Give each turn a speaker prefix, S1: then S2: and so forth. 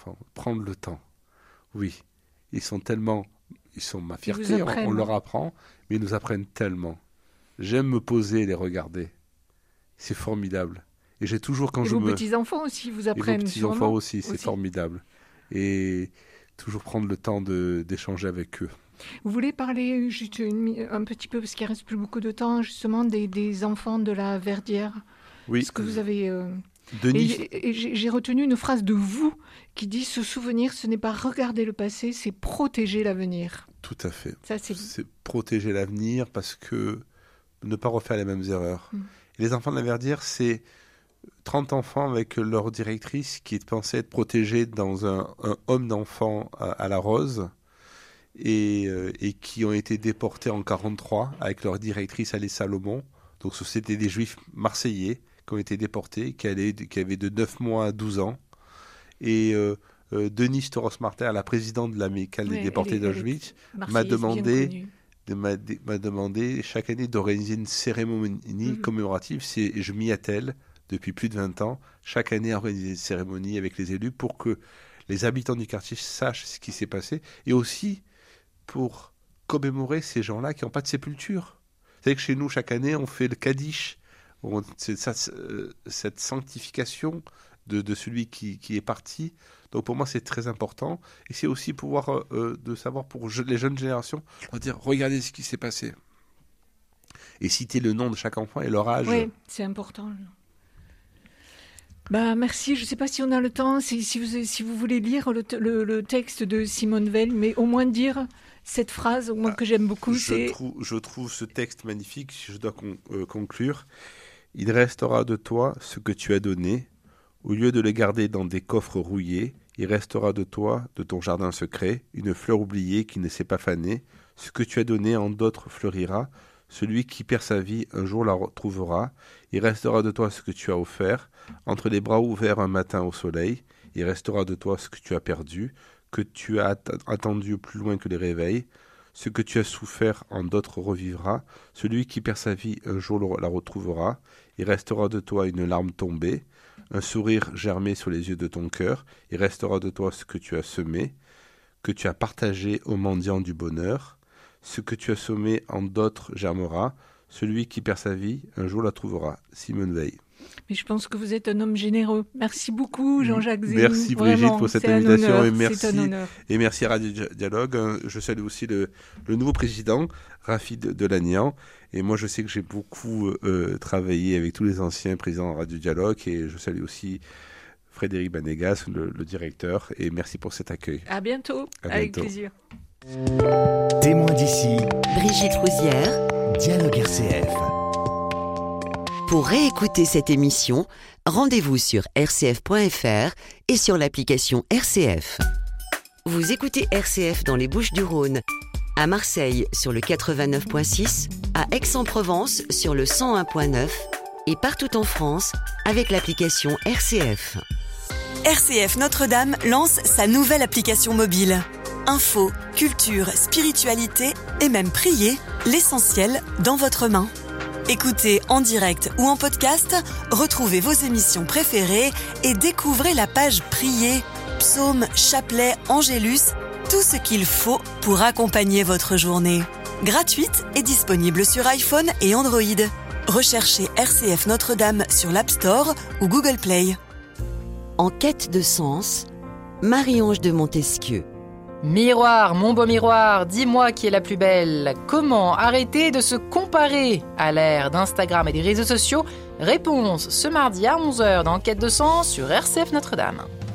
S1: enfants. Prendre le temps. Oui, ils sont ma fierté, on leur apprend, mais ils nous apprennent tellement. J'aime me poser et les regarder. C'est formidable. Et j'ai toujours
S2: et vos petits-enfants aussi vous apprennent.
S1: Et vos petits-enfants aussi, c'est formidable. Et toujours prendre le temps d'échanger avec eux.
S2: Vous voulez parler juste un petit peu, parce qu'il ne reste plus beaucoup de temps, justement, des enfants de la Verdière?
S1: Oui.
S2: Est-ce que vous avez...
S1: Denis...
S2: Et j'ai retenu une phrase de vous qui dit « Se souvenir, ce n'est pas regarder le passé, c'est protéger l'avenir ».
S1: Tout à fait.
S2: Ça, c'est
S1: protéger l'avenir parce que ne pas refaire les mêmes erreurs. Et les enfants de la Verdière, c'est 30 enfants avec leur directrice qui pensaient être protégés dans un home d'enfants à la Rose et qui ont été déportés en 1943 avec leur directrice Alice Salomon. Donc c'était des juifs marseillais qui ont été déportés, qui avaient de 9 mois à 12 ans. Et Denise Toros-Martin, la présidente de l'amicale des déportés d'Auschwitz, m'a demandé chaque année d'organiser une cérémonie commémorative. Je m'y attelle depuis plus de 20 ans, chaque année à organiser une cérémonie avec les élus pour que les habitants du quartier sachent ce qui s'est passé et aussi pour commémorer ces gens-là qui n'ont pas de sépulture. Vous savez que chez nous, chaque année, on fait le Kaddish, cette sanctification de celui qui est parti. Donc pour moi, c'est très important. Et c'est aussi pouvoir de savoir pour les jeunes générations, leur dire, regardez ce qui s'est passé. Et citer le nom de chaque enfant et leur âge.
S2: Oui, c'est important. Merci. Je ne sais pas si on a le temps, si vous voulez lire le texte de Simone Veil, mais au moins dire cette phrase que j'aime beaucoup.
S1: Je trouve ce texte magnifique, si je dois conclure. Il restera de toi ce que tu as donné. Au lieu de le garder dans des coffres rouillés, il restera de toi, de ton jardin secret, une fleur oubliée qui ne s'est pas fanée. Ce que tu as donné en d'autres fleurira. Celui qui perd sa vie, un jour la retrouvera. Il restera de toi ce que tu as offert. Entre les bras ouverts un matin au soleil, il restera de toi ce que tu as perdu, que tu as attendu plus loin que les réveils. Ce que tu as souffert en d'autres revivra. Celui qui perd sa vie, un jour la retrouvera. Il restera de toi une larme tombée, un sourire germé sur les yeux de ton cœur. Il restera de toi ce que tu as semé, que tu as partagé aux mendiants du bonheur. Ce que tu as semé en d'autres germera. Celui qui perd sa vie, un jour la trouvera. Simone Veil.
S2: Mais je pense que vous êtes un homme généreux. Merci beaucoup, Jean-Jacques Zény.
S1: Merci Brigitte. Vraiment, pour cette invitation.
S2: C'est un honneur.
S1: Et merci à Radio Dialogue. Je salue aussi le nouveau président, Rafid Delagnan. Et moi, je sais que j'ai beaucoup travaillé avec tous les anciens présidents de Radio Dialogue. Et je salue aussi Frédéric Banégas, le directeur. Et merci pour cet accueil.
S2: À bientôt. Avec plaisir.
S3: Témoin d'ici.
S4: Brigitte Rouzière.
S3: Dialogue RCF.
S4: Pour réécouter cette émission, rendez-vous sur rcf.fr et sur l'application RCF. Vous écoutez RCF dans les Bouches-du-Rhône, à Marseille sur le 89.6, à Aix-en-Provence sur le 101.9 et partout en France avec l'application RCF.
S5: RCF Notre-Dame lance sa nouvelle application mobile. Info, culture, spiritualité et même prier, l'essentiel dans votre main. Écoutez en direct ou en podcast, retrouvez vos émissions préférées et découvrez la page Prier, psaumes, chapelets, angélus, tout ce qu'il faut pour accompagner votre journée. Gratuite et disponible sur iPhone et Android. Recherchez RCF Notre-Dame sur l'App Store ou Google Play.
S4: En quête de sens, Marie-Ange de Montesquieu.
S6: Miroir, mon beau miroir, dis-moi qui est la plus belle. Comment arrêter de se comparer à l'ère d'Instagram et des réseaux sociaux? Réponse ce mardi à 11h dans Quête de Sens sur RCF Notre-Dame.